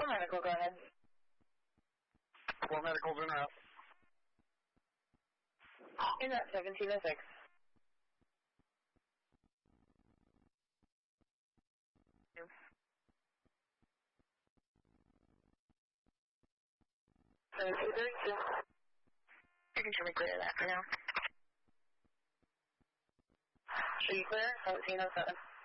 medical, go ahead. 4 medicals in route. In route 1706. You can show me clear that for now. Are you clear? 1707.